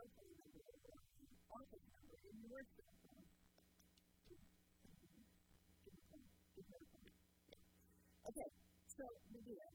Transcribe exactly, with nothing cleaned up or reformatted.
also remember it, also remember in your system. Okay, so Medea,